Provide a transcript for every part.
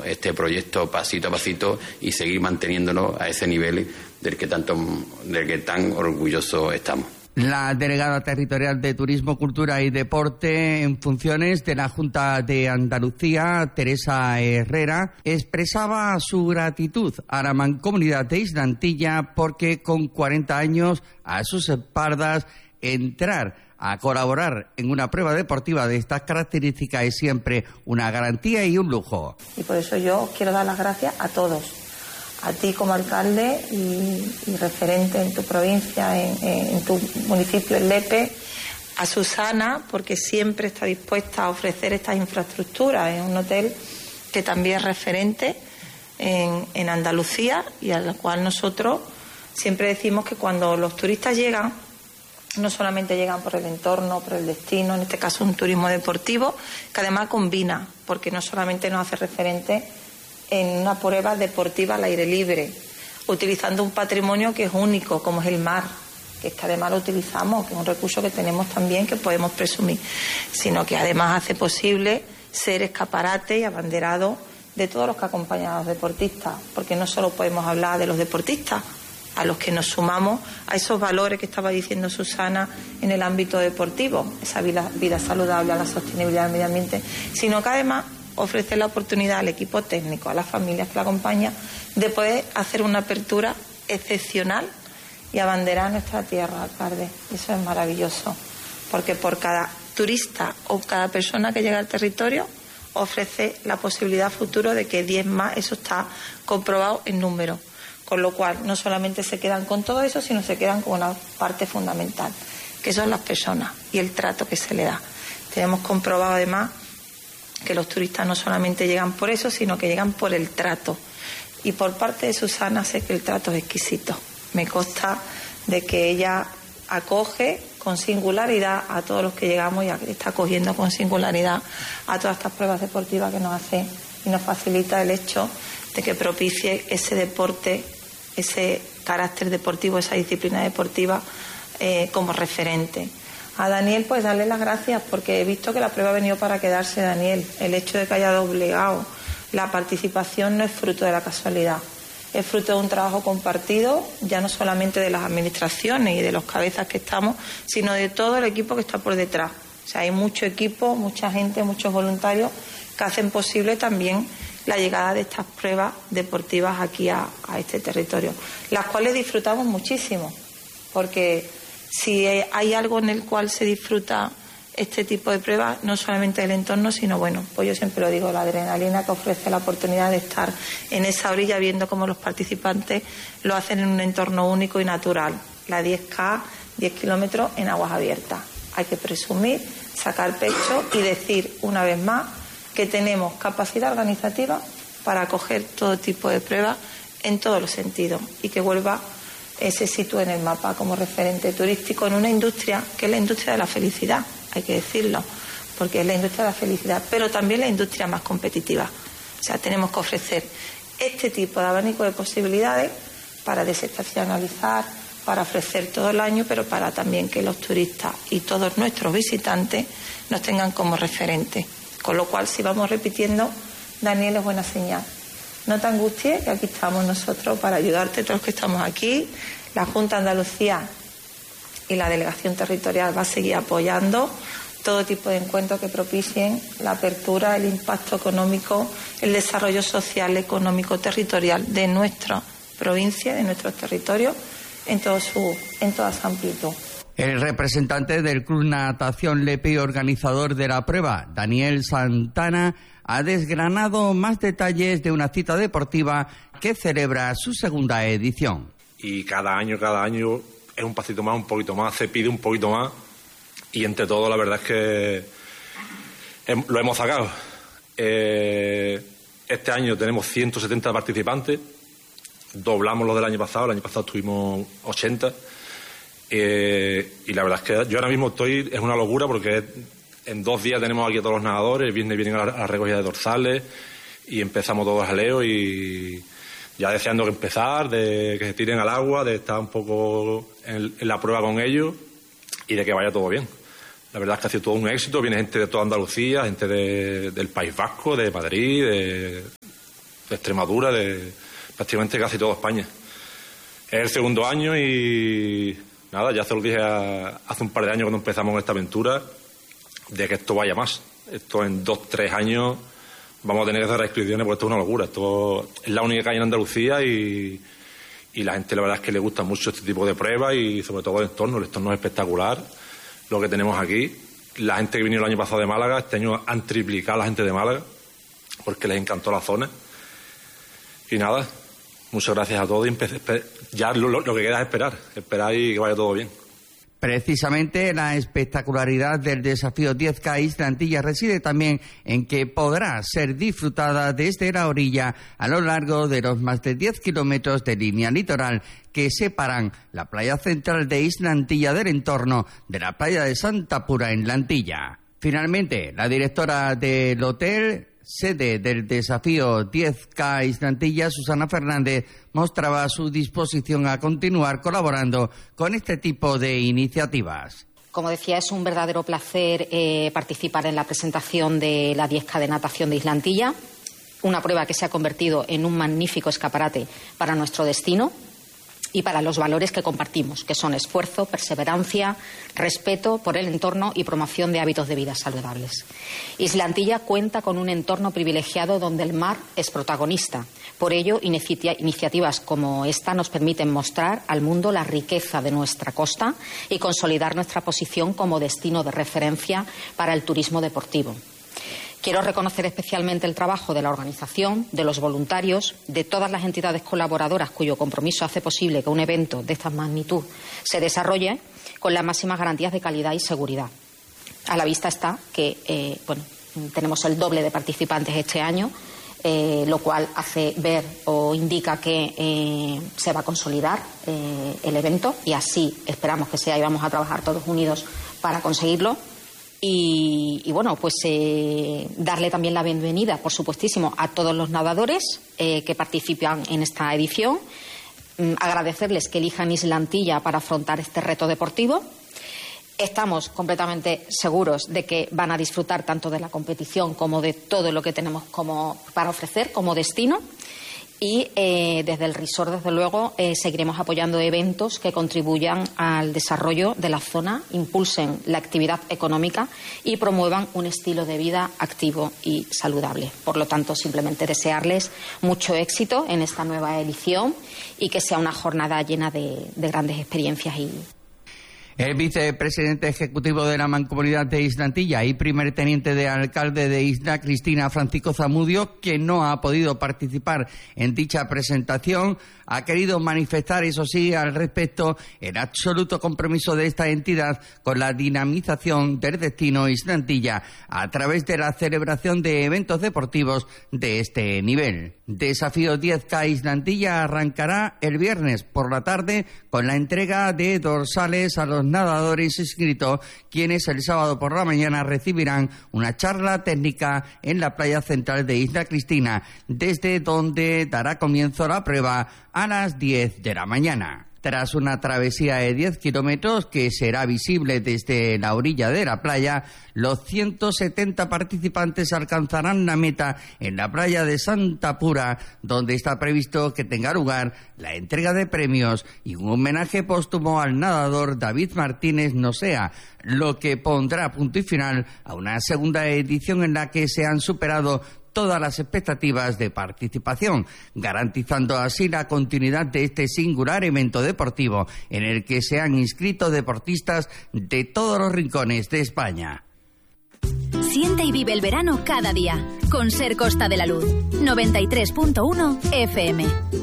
este proyecto pasito a pasito y seguir manteniéndonos a ese nivel del que tan orgullosos estamos. La delegada territorial de Turismo, Cultura y Deporte en funciones de la Junta de Andalucía, Teresa Herrera, expresaba su gratitud a la Mancomunidad de Isla Antilla porque con 40 años a sus espaldas entrar a colaborar en una prueba deportiva de estas características es siempre una garantía y un lujo. Y por eso yo quiero dar las gracias a todos. A ti como alcalde y referente en tu provincia, en tu municipio, en Lepe, a Susana, porque siempre está dispuesta a ofrecer estas infraestructuras. Es un hotel que también es referente en Andalucía y al cual nosotros siempre decimos que cuando los turistas llegan, no solamente llegan por el entorno, por el destino, en este caso un turismo deportivo, que además combina, porque no solamente nos hace referente en una prueba deportiva al aire libre, utilizando un patrimonio que es único, como es el mar, que es que además lo utilizamos, que es un recurso que tenemos también que podemos presumir, sino que además hace posible ser escaparate y abanderado de todos los que acompañan a los deportistas, porque no solo podemos hablar de los deportistas, a los que nos sumamos a esos valores que estaba diciendo Susana en el ámbito deportivo, esa vida saludable, a la sostenibilidad del medio ambiente, sino que además ofrece la oportunidad al equipo técnico, a las familias que la acompañan, de poder hacer una apertura excepcional y abanderar nuestra tierra, alcalde. Eso es maravilloso, porque por cada turista o cada persona que llega al territorio ofrece la posibilidad futuro de que 10 más, eso está comprobado en número. Con lo cual, no solamente se quedan con todo eso, sino se quedan con una parte fundamental, que son las personas y el trato que se le da. Tenemos comprobado además que los turistas no solamente llegan por eso, sino que llegan por el trato. Y por parte de Susana sé que el trato es exquisito. Me consta de que ella acoge con singularidad a todos los que llegamos y está acogiendo con singularidad a todas estas pruebas deportivas que nos hace y nos facilita el hecho de que propicie ese deporte, ese carácter deportivo, esa disciplina deportiva como referente. A Daniel, pues darle las gracias porque he visto que la prueba ha venido para quedarse, Daniel. El hecho de que haya doblegado la participación no es fruto de la casualidad, es fruto de un trabajo compartido, ya no solamente de las administraciones y de los cabezas que estamos, sino de todo el equipo que está por detrás. O sea, hay mucho equipo, mucha gente, muchos voluntarios que hacen posible también la llegada de estas pruebas deportivas aquí a este territorio, las cuales disfrutamos muchísimo, porque si hay algo en el cual se disfruta este tipo de pruebas, no solamente el entorno, sino, bueno, pues yo siempre lo digo, la adrenalina que ofrece la oportunidad de estar en esa orilla viendo cómo los participantes lo hacen en un entorno único y natural. La 10K, 10 kilómetros en aguas abiertas. Hay que presumir, sacar pecho y decir una vez más que tenemos capacidad organizativa para acoger todo tipo de pruebas en todos los sentidos y que vuelva se sitúe en el mapa como referente turístico en una industria que es la industria de la felicidad, hay que decirlo, porque es la industria de la felicidad, pero también la industria más competitiva. O sea, tenemos que ofrecer este tipo de abanico de posibilidades para desestacionalizar, para ofrecer todo el año, pero para también que los turistas y todos nuestros visitantes nos tengan como referente. Con lo cual, si vamos repitiendo, Daniel, es buena señal. No te angusties, que aquí estamos nosotros para ayudarte, todos los que estamos aquí. La Junta de Andalucía y la Delegación Territorial va a seguir apoyando todo tipo de encuentros que propicien la apertura, el impacto económico, el desarrollo social, económico, territorial de nuestra provincia, de nuestros territorios, en toda su amplitud. El representante del Club Natación Lepe y organizador de la prueba, Daniel Santana, ha desgranado más detalles de una cita deportiva que celebra su segunda edición. Y cada año es un pasito más, un poquito más, se pide un poquito más y entre todo la verdad es que lo hemos sacado. Este año tenemos 170 participantes, doblamos lo del año pasado, el año pasado tuvimos 80 y la verdad es que yo ahora mismo es una locura porque en 2 días tenemos aquí a todos los nadadores, el viernes vienen a la recogida de dorsales y empezamos todos a jaleo y ya deseando que empezar, de que se tiren al agua, de estar un poco en la prueba con ellos y de que vaya todo bien. La verdad es que ha sido todo un éxito, viene gente de toda Andalucía, gente del País Vasco, de Madrid, Extremadura, de prácticamente casi toda España. Es el segundo año y nada, ya se lo dije hace un par de años cuando empezamos esta aventura, de que esto vaya más. Esto en 2-3 años vamos a tener que hacer inscripciones, porque esto es una locura. Esto es la única que hay en Andalucía y la gente la verdad es que le gusta mucho este tipo de pruebas y sobre todo el entorno es espectacular lo que tenemos aquí. La gente que vino el año pasado de Málaga, este año han triplicado la gente de Málaga porque les encantó la zona. Y nada, muchas gracias a todos y ya lo que queda es esperar y que vaya todo bien. Precisamente la espectacularidad del desafío 10K Isla Antilla reside también en que podrá ser disfrutada desde la orilla a lo largo de los más de 10 kilómetros de línea litoral que separan la playa central de Isla Antilla del entorno de la playa de Santa Pura en la Antilla. Finalmente, la directora del hotel sede del desafío 10K Isla Antilla, Susana Fernández, mostraba su disposición a continuar colaborando con este tipo de iniciativas. Como decía, es un verdadero placer participar en la presentación de la 10K de natación de Isla Antilla, una prueba que se ha convertido en un magnífico escaparate para nuestro destino y para los valores que compartimos, que son esfuerzo, perseverancia, respeto por el entorno y promoción de hábitos de vida saludables. Isla Antilla cuenta con un entorno privilegiado donde el mar es protagonista. Por ello, iniciativas como esta nos permiten mostrar al mundo la riqueza de nuestra costa y consolidar nuestra posición como destino de referencia para el turismo deportivo. Quiero reconocer especialmente el trabajo de la organización, de los voluntarios, de todas las entidades colaboradoras cuyo compromiso hace posible que un evento de esta magnitud se desarrolle con las máximas garantías de calidad y seguridad. A la vista está que tenemos el doble de participantes este año, lo cual hace ver o indica que se va a consolidar el evento y así esperamos que sea y vamos a trabajar todos unidos para conseguirlo. Y darle también la bienvenida, por supuestísimo, a todos los nadadores que participan en esta edición, agradecerles que elijan Isla Antilla para afrontar este reto deportivo. Estamos completamente seguros de que van a disfrutar tanto de la competición como de todo lo que tenemos para ofrecer como destino. Y desde el resort, desde luego, seguiremos apoyando eventos que contribuyan al desarrollo de la zona, impulsen la actividad económica y promuevan un estilo de vida activo y saludable. Por lo tanto, simplemente desearles mucho éxito en esta nueva edición y que sea una jornada llena de grandes experiencias. El vicepresidente ejecutivo de la Mancomunidad de Isla Antilla y primer teniente de alcalde de Isla, Cristina Francisco Zamudio, que no ha podido participar en dicha presentación, ha querido manifestar, eso sí, al respecto, el absoluto compromiso de esta entidad con la dinamización del destino Isla Antilla a través de la celebración de eventos deportivos de este nivel. Desafío 10K Isla Antilla arrancará el viernes por la tarde con la entrega de dorsales a los nadadores inscritos, quienes el sábado por la mañana recibirán una charla técnica en la playa central de Isla Cristina, desde donde dará comienzo la prueba a las 10 de la mañana. Tras una travesía de 10 kilómetros que será visible desde la orilla de la playa, los 170 participantes alcanzarán la meta en la playa de Santa Pura, donde está previsto que tenga lugar la entrega de premios y un homenaje póstumo al nadador David Martínez Nosea, lo que pondrá punto y final a una segunda edición en la que se han superado todas las expectativas de participación, garantizando así la continuidad de este singular evento deportivo en el que se han inscrito deportistas de todos los rincones de España. Siente y vive el verano cada día con Ser Costa de la Luz. 93.1 FM.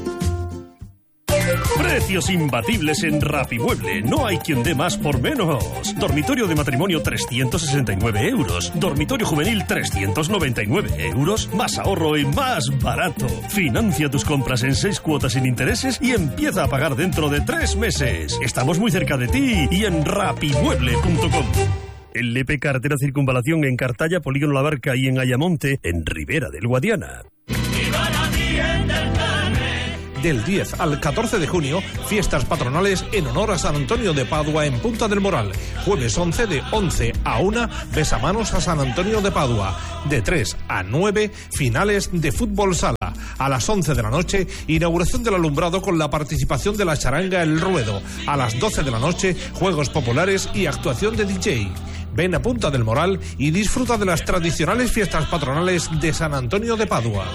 Precios imbatibles en Rapimueble. No hay quien dé más por menos. Dormitorio de matrimonio 369 euros. Dormitorio juvenil 399 euros. Más ahorro y más barato. Financia tus compras en 6 cuotas sin intereses y empieza a pagar dentro de 3 meses. Estamos muy cerca de ti y en rapimueble.com. El LP Carretera Circunvalación en Cartaya, Polígono La Barca y en Ayamonte, en Ribera del Guadiana. Del 10 al 14 de junio, fiestas patronales en honor a San Antonio de Padua en Punta del Moral. Jueves 11 de 11 a 1, besamanos a San Antonio de Padua. De 3 a 9, finales de fútbol sala. A las 11 de la noche, inauguración del alumbrado con la participación de la charanga El Ruedo. A las 12 de la noche, juegos populares y actuación de DJ. Ven a Punta del Moral y disfruta de las tradicionales fiestas patronales de San Antonio de Padua.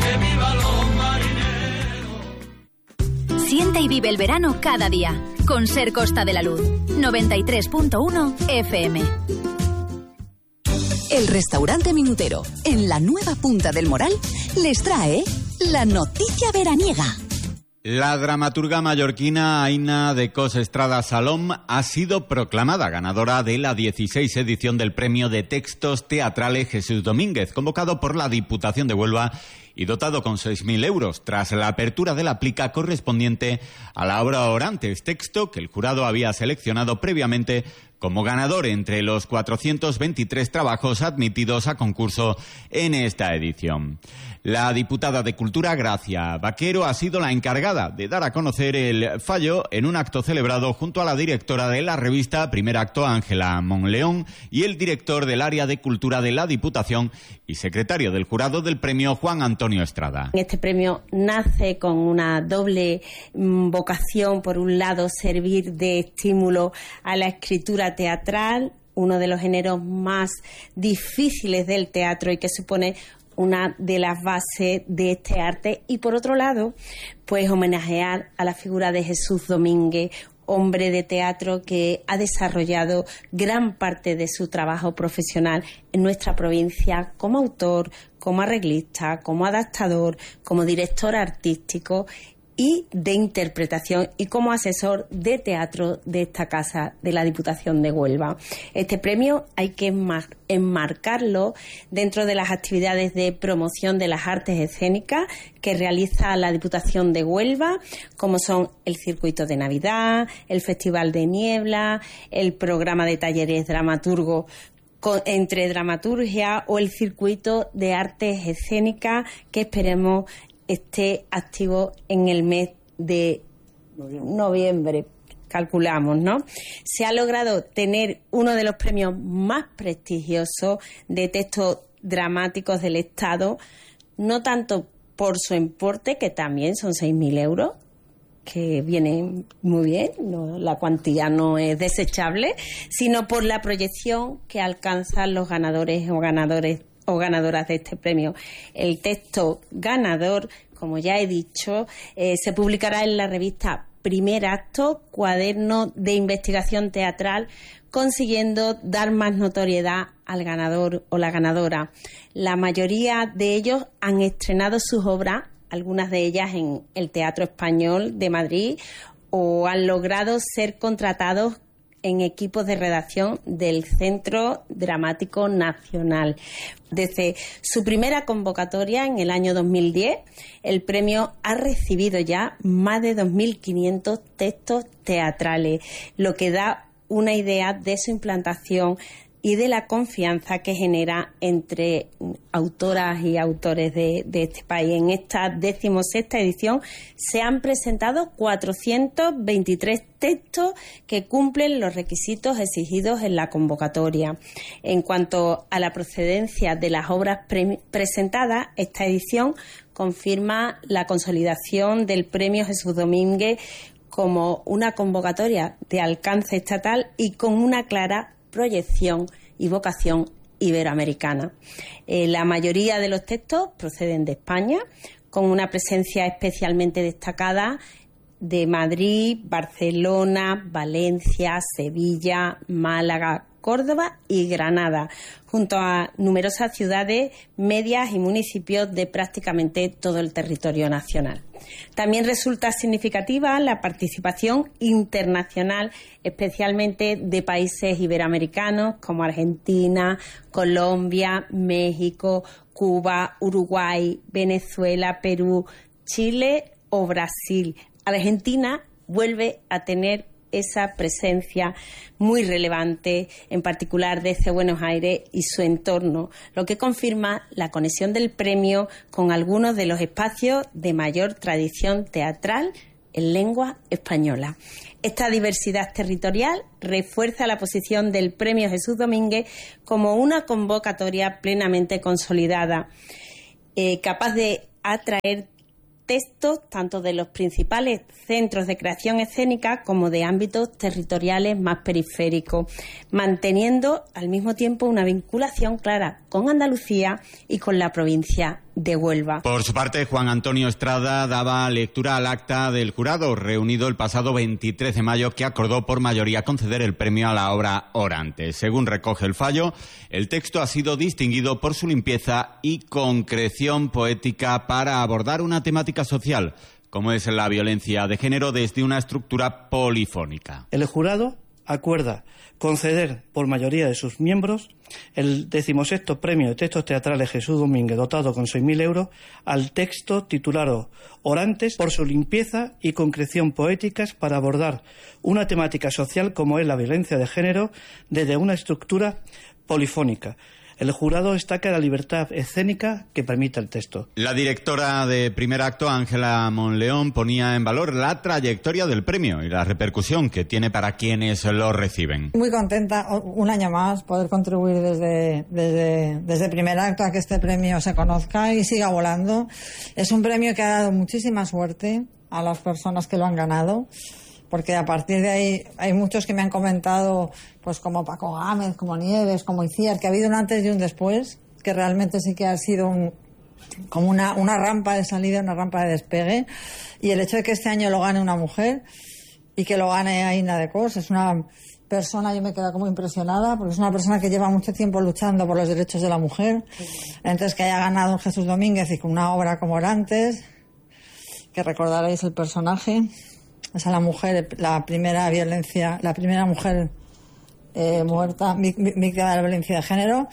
Siente y vive el verano cada día. Con Ser Costa de la Luz. 93.1 FM. El restaurante Minutero, en la nueva Punta del Moral, les trae la noticia veraniega. La dramaturga mallorquina Aina de Cos Estrada Salom ha sido proclamada ganadora de la 16 edición del Premio de Textos Teatrales Jesús Domínguez, convocado por la Diputación de Huelva y dotado con 6.000 euros, tras la apertura de la plica correspondiente a la obra Orantes, texto que el jurado había seleccionado previamente como ganador entre los 423 trabajos admitidos a concurso en esta edición. La diputada de Cultura, Gracia Vaquero, ha sido la encargada de dar a conocer el fallo en un acto celebrado junto a la directora de la revista Primer Acto, Ángela Monleón, y el director del área de Cultura de la Diputación y secretario del jurado del premio, Juan Antonio Estrada. Este premio nace con una doble vocación. Por un lado, servir de estímulo a la escritura teatral, uno de los géneros más difíciles del teatro y que supone una de las bases de este arte, y por otro lado, pues homenajear a la figura de Jesús Domínguez, hombre de teatro que ha desarrollado gran parte de su trabajo profesional en nuestra provincia como autor, como arreglista, como adaptador, como director artístico y de interpretación y como asesor de teatro de esta casa de la Diputación de Huelva. Este premio hay que enmarcarlo dentro de las actividades de promoción de las artes escénicas que realiza la Diputación de Huelva, como son el Circuito de Navidad, el Festival de Niebla, el programa de talleres dramaturgos entre dramaturgia o el Circuito de Artes Escénicas, que esperemos esté activo en el mes de noviembre, calculamos, ¿no? Se ha logrado tener uno de los premios más prestigiosos de textos dramáticos del Estado, no tanto por su importe, que también son 6.000 euros, que viene muy bien, no, la cuantía no es desechable, sino por la proyección que alcanzan los ganadores o ganadoras de este premio. El texto ganador, como ya he dicho, se publicará en la revista Primer Acto, cuaderno de investigación teatral, consiguiendo dar más notoriedad al ganador o la ganadora. La mayoría de ellos han estrenado sus obras, algunas de ellas en el Teatro Español de Madrid, o han logrado ser contratados en equipos de redacción del Centro Dramático Nacional. Desde su primera convocatoria en el año 2010, el premio ha recibido ya más de 2.500 textos teatrales, lo que da una idea de su implantación y de la confianza que genera entre autoras y autores de este país. En esta 16ª edición se han presentado 423 textos que cumplen los requisitos exigidos en la convocatoria. En cuanto a la procedencia de las obras presentadas, esta edición confirma la consolidación del Premio Jesús Domínguez como una convocatoria de alcance estatal y con una clara proyección y vocación iberoamericana. La mayoría de los textos proceden de España, con una presencia especialmente destacada de Madrid, Barcelona, Valencia, Sevilla, Málaga, Córdoba y Granada, junto a numerosas ciudades medias y municipios de prácticamente todo el territorio nacional. También resulta significativa la participación internacional, especialmente de países iberoamericanos como Argentina, Colombia, México, Cuba, Uruguay, Venezuela, Perú, Chile o Brasil. Argentina vuelve a tener esa presencia muy relevante, en particular desde Buenos Aires y su entorno, lo que confirma la conexión del premio con algunos de los espacios de mayor tradición teatral en lengua española. Esta diversidad territorial refuerza la posición del Premio Jesús Domínguez como una convocatoria plenamente consolidada, capaz de atraer textos tanto de los principales centros de creación escénica como de ámbitos territoriales más periféricos, manteniendo al mismo tiempo una vinculación clara con Andalucía y con la provincia de Huelva. Por su parte, Juan Antonio Estrada daba lectura al acta del jurado reunido el pasado 23 de mayo que acordó por mayoría conceder el premio a la obra Orantes. Según recoge el fallo, el texto ha sido distinguido por su limpieza y concreción poética para abordar una temática social, como es la violencia de género, desde una estructura polifónica. El jurado acuerda conceder por mayoría de sus miembros el 16º Premio de Textos Teatrales Jesús Domínguez, dotado con 6.000 euros, al texto titulado Orantes, por su limpieza y concreción poéticas para abordar una temática social como es la violencia de género desde una estructura polifónica. El jurado destaca la libertad escénica que permite el texto. La directora de primer acto, Ángela Monleón, ponía en valor la trayectoria del premio y la repercusión que tiene para quienes lo reciben. Muy contenta, un año más, poder contribuir desde primer acto a que este premio se conozca y siga volando. Es un premio que ha dado muchísima suerte a las personas que lo han ganado, porque a partir de ahí hay muchos que me han comentado, pues como Paco Gámez, como Nieves, como Iciar, que ha habido un antes y un después, que realmente sí que ha sido como una rampa de salida, una rampa de despegue. Y el hecho de que este año lo gane una mujer y que lo gane Aina de Cos, es una persona, yo me quedo como impresionada, porque es una persona que lleva mucho tiempo luchando por los derechos de la mujer. Entonces, que haya ganado Jesús Domínguez y con una obra como Orantes, que recordaréis el personaje. Es a la mujer, la primera mujer muerta, víctima de la violencia de género,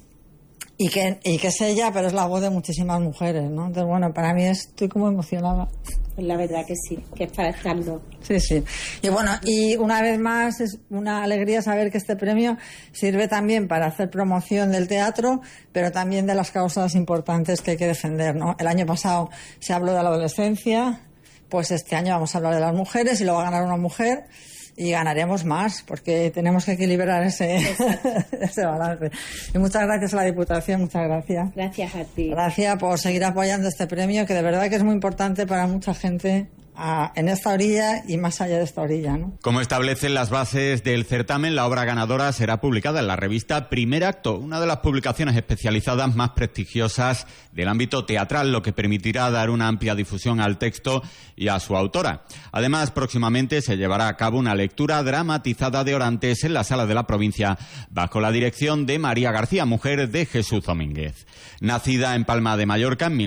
y que es ella, pero es la voz de muchísimas mujeres, ¿no? Entonces, bueno, para mí estoy como emocionada. Pues la verdad que sí, que es para estarlo. Sí, sí. Y bueno, y una vez más es una alegría saber que este premio sirve también para hacer promoción del teatro, pero también de las causas importantes que hay que defender, ¿no? El año pasado se habló de la adolescencia. Pues este año vamos a hablar de las mujeres y lo va a ganar una mujer y ganaremos más porque tenemos que equilibrar ese balance. Y muchas gracias a la Diputación, muchas gracias. Gracias a ti. Gracias por seguir apoyando este premio que de verdad que es muy importante para mucha gente en esta orilla y más allá de esta orilla, ¿no? Como establecen las bases del certamen, la obra ganadora será publicada en la revista Primer Acto, una de las publicaciones especializadas más prestigiosas del ámbito teatral, lo que permitirá dar una amplia difusión al texto y a su autora. Además, próximamente se llevará a cabo una lectura dramatizada de Orantes en la Sala de la Provincia, bajo la dirección de María García, mujer de Jesús Domínguez. Nacida en Palma de Mallorca en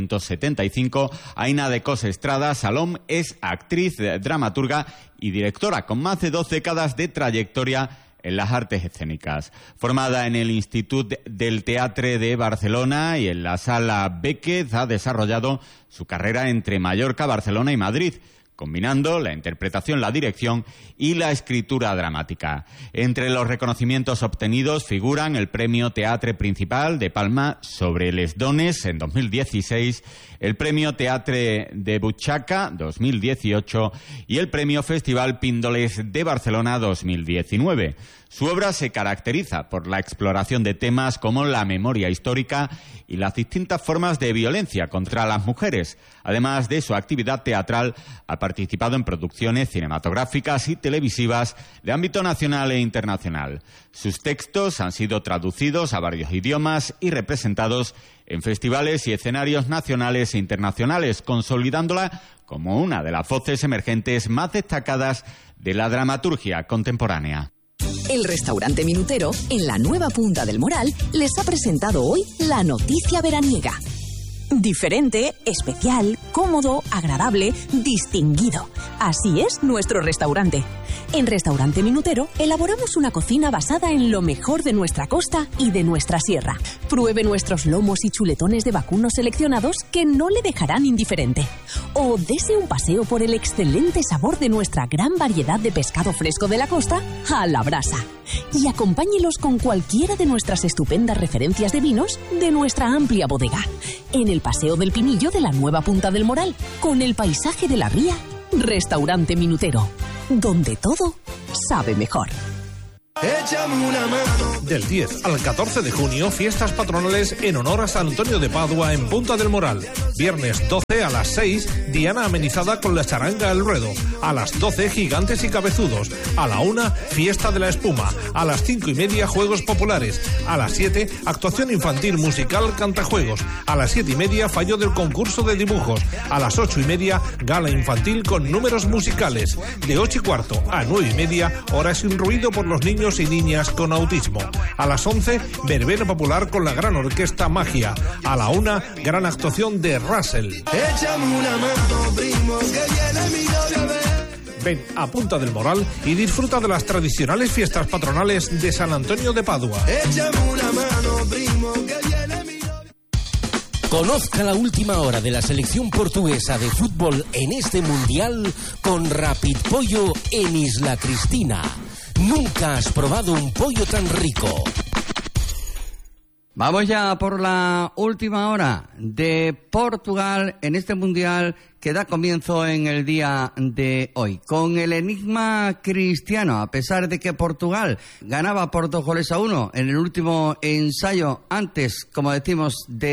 1975, Aina de Cos Estrada Salom es actriz, dramaturga y directora con más de 2 décadas de trayectoria en las artes escénicas. Formada en el Institut del Teatre de Barcelona y en la Sala Béquez, ha desarrollado su carrera entre Mallorca, Barcelona y Madrid, combinando la interpretación, la dirección y la escritura dramática. Entre los reconocimientos obtenidos figuran el Premio Teatre Principal de Palma sobre les Dones en 2016, el Premio Teatre de Butxaca 2018 y el Premio Festival Píndoles de Barcelona 2019. Su obra se caracteriza por la exploración de temas como la memoria histórica y las distintas formas de violencia contra las mujeres. Además de su actividad teatral, ha participado en producciones cinematográficas y televisivas de ámbito nacional e internacional. Sus textos han sido traducidos a varios idiomas y representados en festivales y escenarios nacionales e internacionales, consolidándola como una de las voces emergentes más destacadas de la dramaturgia contemporánea. El restaurante Minutero, en la nueva Punta del Moral, les ha presentado hoy la noticia veraniega. Diferente, especial, cómodo, agradable, distinguido. Así es nuestro restaurante. En Restaurante Minutero elaboramos una cocina basada en lo mejor de nuestra costa y de nuestra sierra. Pruebe nuestros lomos y chuletones de vacuno seleccionados que no le dejarán indiferente. O dese un paseo por el excelente sabor de nuestra gran variedad de pescado fresco de la costa a la brasa. Y acompáñelos con cualquiera de nuestras estupendas referencias de vinos de nuestra amplia bodega. En el Paseo del Pinillo de la nueva Punta del Moral, con el paisaje de la ría, Restaurante Minutero, donde todo sabe mejor. Del 10 al 14 de junio, fiestas patronales en honor a San Antonio de Padua en Punta del Moral. Viernes 12 a las 6, diana amenizada con la charanga El Ruedo. A las 12, gigantes y cabezudos. A la 1, fiesta de la espuma. A las 5:30, juegos populares. A las 7, actuación infantil musical Cantajuegos. A las 7:30, fallo del concurso de dibujos. A las 8:30, gala infantil con números musicales. De 8:15 a 9:30, hora sin ruido por los niños y niñas con autismo. A las 11, verbena popular con la gran orquesta Magia. A la 1, gran actuación de Russell. Ven a Punta del Moral y disfruta de las tradicionales fiestas patronales de San Antonio de Padua. Conozca la última hora de la selección portuguesa de fútbol en este mundial con Rapid Pollo en Isla Cristina. Nunca has probado un pollo tan rico. Vamos ya por la última hora de Portugal en este mundial que da comienzo en el día de hoy. Con el enigma cristiano, a pesar de que Portugal ganaba por 2-1 en el último ensayo antes, como decimos,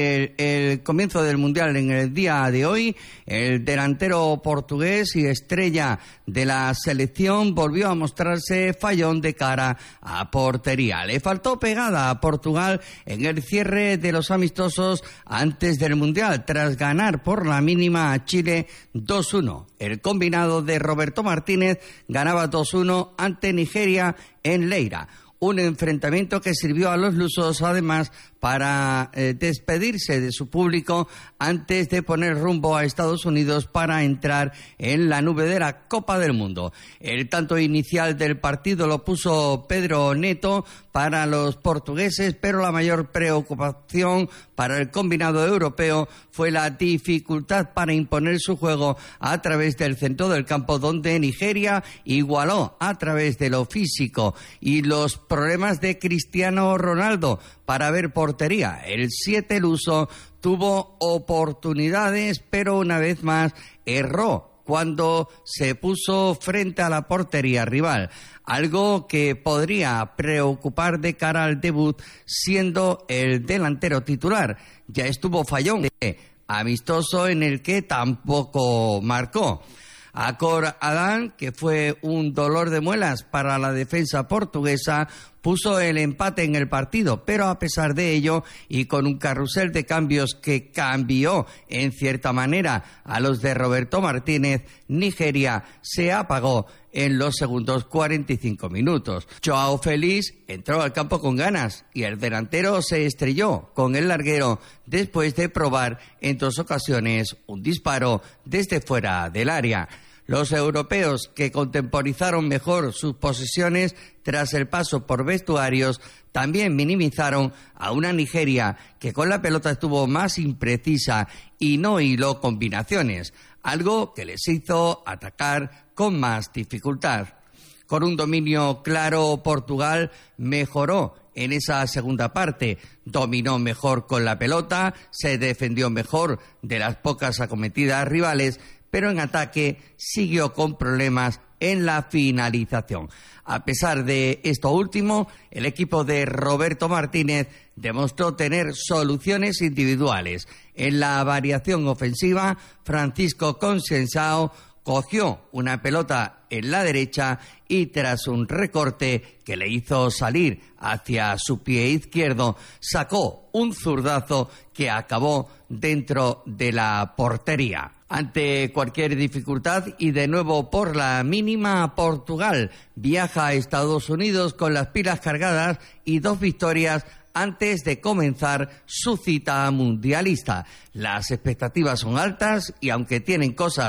del comienzo del mundial en el día de hoy, el delantero portugués y estrella de la selección volvió a mostrarse fallón de cara a portería. Le faltó pegada a Portugal en el cierre de los amistosos antes del mundial, tras ganar por la mínima a Chile 2-1. El combinado de Roberto Martínez ganaba 2-1 ante Nigeria en Leira. Un enfrentamiento que sirvió a los lusos, además, para despedirse de su público antes de poner rumbo a Estados Unidos para entrar en la nube de la Copa del Mundo. El tanto inicial del partido lo puso Pedro Neto para los portugueses, pero la mayor preocupación para el combinado europeo fue la dificultad para imponer su juego a través del centro del campo, donde Nigeria igualó a través de lo físico y los problemas de Cristiano Ronaldo para ver portería. El 7 luso tuvo oportunidades, pero una vez más erró cuando se puso frente a la portería rival, algo que podría preocupar de cara al debut siendo el delantero titular. Ya estuvo fallón amistoso en el que tampoco marcó. Acor Adán, que fue un dolor de muelas para la defensa portuguesa, puso el empate en el partido, pero a pesar de ello y con un carrusel de cambios que cambió en cierta manera a los de Roberto Martínez, Nigeria se apagó en los segundos 45 minutos. Joao Félix entró al campo con ganas y el delantero se estrelló con el larguero después de probar en 2 ocasiones un disparo desde fuera del área. Los europeos, que contemporizaron mejor sus posesiones tras el paso por vestuarios, también minimizaron a una Nigeria que con la pelota estuvo más imprecisa y no hiló combinaciones, algo que les hizo atacar con más dificultad. Con un dominio claro, Portugal mejoró en esa segunda parte, dominó mejor con la pelota, se defendió mejor de las pocas acometidas rivales, pero en ataque siguió con problemas en la finalización. A pesar de esto último, el equipo de Roberto Martínez demostró tener soluciones individuales. En la variación ofensiva, Francisco Conceição cogió una pelota en la derecha y tras un recorte que le hizo salir hacia su pie izquierdo, sacó un zurdazo que acabó dentro de la portería. Ante cualquier dificultad y de nuevo por la mínima, Portugal viaja a Estados Unidos con las pilas cargadas y 2 victorias antes de comenzar su cita mundialista. Las expectativas son altas y aunque tienen cosas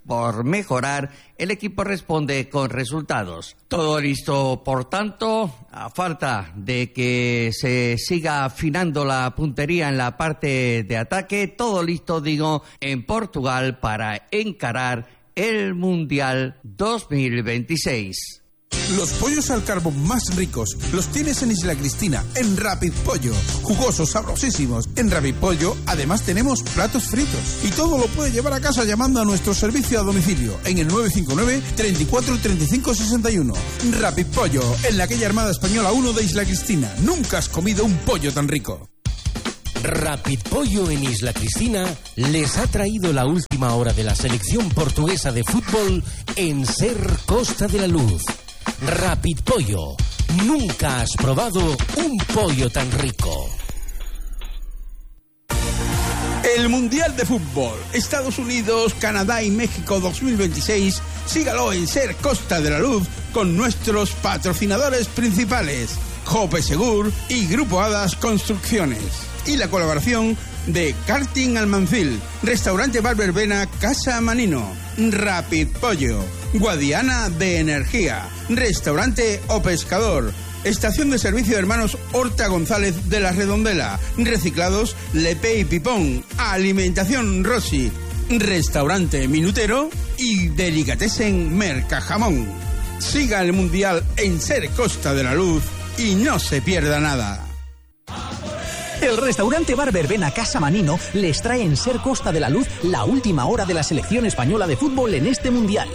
por mejorar, el equipo responde con resultados. Todo listo, por tanto, a falta de que se siga afinando la puntería en la parte de ataque, todo listo, digo, en Portugal para encarar el Mundial 2026. Los pollos al carbón más ricos los tienes en Isla Cristina, en Rapid Pollo. Jugosos, sabrosísimos. En Rapid Pollo, además, tenemos platos fritos. Y todo lo puede llevar a casa llamando a nuestro servicio a domicilio en el 959 34 35 61. Rapid Pollo, en la calle Armada Española 1 de Isla Cristina. Nunca has comido un pollo tan rico. Rapid Pollo en Isla Cristina les ha traído la última hora de la selección portuguesa de fútbol en Ser Costa de la Luz. Rapid Pollo. Nunca has probado un pollo tan rico. El Mundial de Fútbol, Estados Unidos, Canadá y México 2026, sígalo en Ser Costa de la Luz con nuestros patrocinadores principales, Jope Segur y Grupo Hadas Construcciones. Y la colaboración de Karting Almancil, Restaurante Bar Verbena Casa Manino, Rapid Pollo, Guadiana de Energía, Restaurante O Pescador, Estación de Servicio de Hermanos Horta González de la Redondela, Reciclados Lepe y Pipón, Alimentación Rossi, Restaurante Minutero y Delicatessen Mercajamón. Siga el Mundial en Ser Costa de la Luz y no se pierda nada. El restaurante Bar Verbena Casa Manino les trae en Ser Costa de la Luz la última hora de la selección española de fútbol en este Mundial.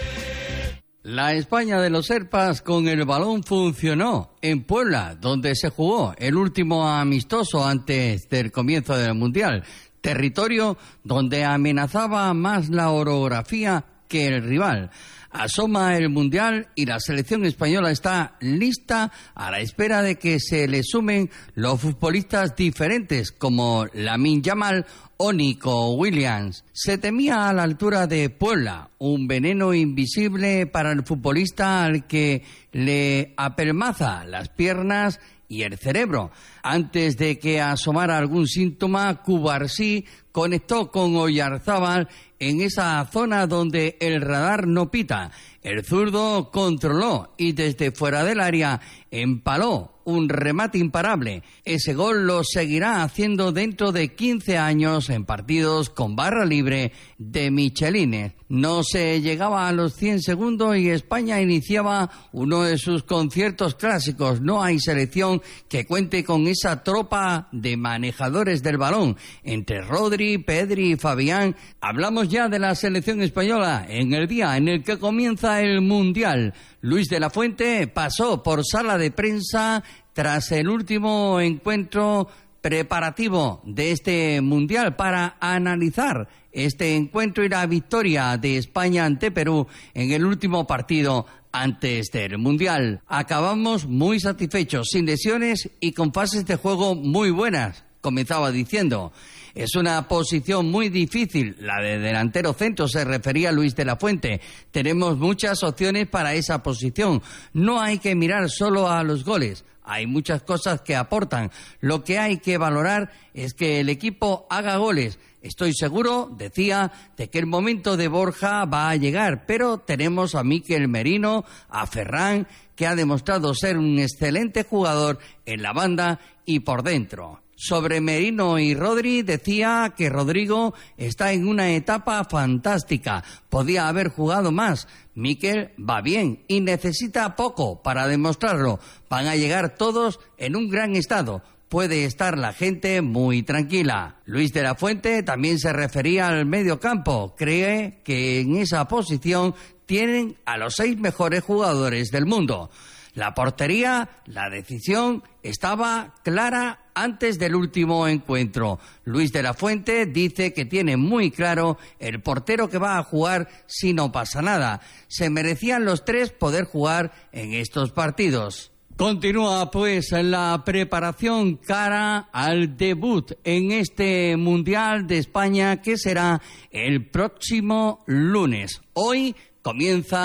La España de los Serpas con el balón funcionó en Puebla, donde se jugó el último amistoso antes del comienzo del Mundial. Territorio donde amenazaba más la orografía que el rival. Asoma el Mundial y la selección española está lista a la espera de que se le sumen los futbolistas diferentes como Lamine Yamal o Nico Williams. Se temía a la altura de Puebla un veneno invisible para el futbolista al que le apelmaza las piernas y el cerebro. Antes de que asomara algún síntoma, Cubarsí conectó con Oyarzábal en esa zona donde el radar no pita. El zurdo controló y desde fuera del área empaló un remate imparable. Ese gol lo seguirá haciendo dentro de 15 años en partidos con barra libre de Michelines. No se llegaba a los 100 segundos y España iniciaba uno de sus conciertos clásicos. No hay selección que cuente con esa tropa de manejadores del balón. Entre Rodri, Pedri y Fabián, hablamos ya de la selección española en el día en el que comienza el Mundial. Luis de la Fuente pasó por sala de prensa tras el último encuentro preparativo de este Mundial para analizar este encuentro y la victoria de España ante Perú en el último partido antes del Mundial. Acabamos muy satisfechos, sin lesiones y con fases de juego muy buenas, comenzaba diciendo. Es una posición muy difícil, la de delantero centro, se refería Luis de la Fuente. Tenemos muchas opciones para esa posición. No hay que mirar solo a los goles. Hay muchas cosas que aportan. Lo que hay que valorar es que el equipo haga goles. Estoy seguro, decía, de que el momento de Borja va a llegar, pero tenemos a Mikel Merino, a Ferran, que ha demostrado ser un excelente jugador en la banda y por dentro. Sobre Merino y Rodri decía que Rodrigo está en una etapa fantástica. Podía haber jugado más. Mikel va bien y necesita poco para demostrarlo. Van a llegar todos en un gran estado. Puede estar la gente muy tranquila. Luis de la Fuente también se refería al mediocampo. Cree que en esa posición tienen a los 6 mejores jugadores del mundo. La portería, la decisión estaba clara antes del último encuentro. Luis de la Fuente dice que tiene muy claro el portero que va a jugar si no pasa nada. Se merecían los 3 poder jugar en estos partidos. Continúa pues la preparación cara al debut en este Mundial de España que será el próximo lunes. Hoy comienza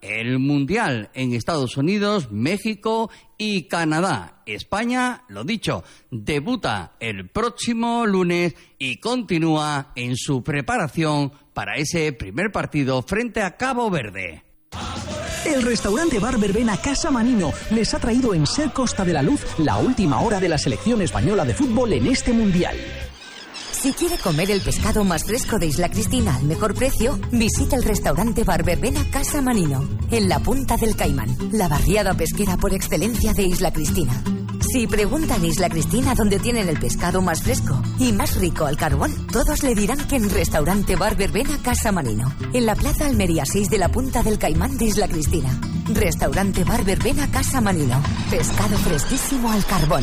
el Mundial en Estados Unidos, México y Canadá. España, lo dicho, debuta el próximo lunes y continúa en su preparación para ese primer partido frente a Cabo Verde. El restaurante Bar Verbena Casa Manino les ha traído en Ser Costa de la Luz la última hora de la selección española de fútbol en este Mundial. Si quiere comer el pescado más fresco de Isla Cristina al mejor precio, visita el restaurante Bar Verbena Casa Manino, en la Punta del Caimán, la barriada pesquera por excelencia de Isla Cristina. Si preguntan Isla Cristina dónde tienen el pescado más fresco y más rico al carbón, todos le dirán que en restaurante Bar Verbena Casa Manino, en la Plaza Almería 6 de la Punta del Caimán de Isla Cristina. Restaurante Bar Verbena Casa Manino, pescado fresquísimo al carbón.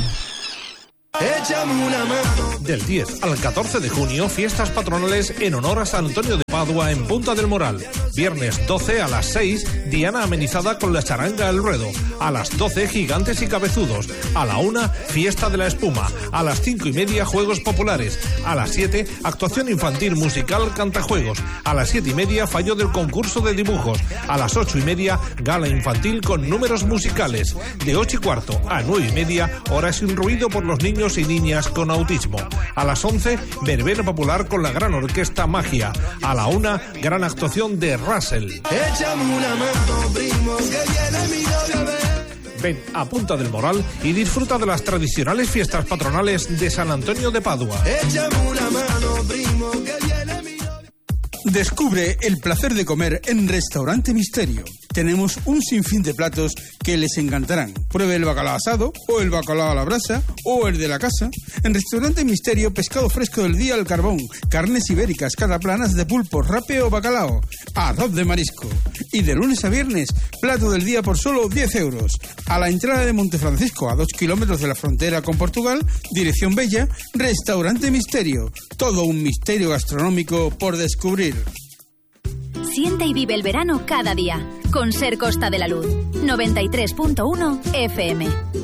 Del 10 al 14 de junio, fiestas patronales en honor a San Antonio de Padua en Punta del Moral. Viernes 12 a las 6, diana amenizada con la charanga El Ruedo. A las 12, gigantes y cabezudos. A la 1, fiesta de la espuma. A las 5:30, juegos populares. A las 7, actuación infantil musical Cantajuegos. A las 7:30, fallo del concurso de dibujos. A las 8:30, gala infantil con números musicales. De 8:15 a 9:30, hora sin ruido por los niños y niñas con autismo. A las 11, verbena popular con la gran orquesta Magia. A la 1, gran actuación de Russell. Ven a Punta del Moral y disfruta de las tradicionales fiestas patronales de San Antonio de Padua. Descubre el placer de comer en Restaurante Misterio. Tenemos un sinfín de platos que les encantarán. Pruebe el bacalao asado, o el bacalao a la brasa, o el de la casa. En Restaurante Misterio, pescado fresco del día al carbón, carnes ibéricas, cataplanas de pulpo, rape o bacalao, arroz de marisco. Y de lunes a viernes, plato del día por solo 10 euros. A la entrada de Montefrancisco, a 2 kilómetros de la frontera con Portugal, dirección Bella, Restaurante Misterio. Todo un misterio gastronómico por descubrir. Siente y vive el verano cada día, con Ser Costa de la Luz, 93.1 FM.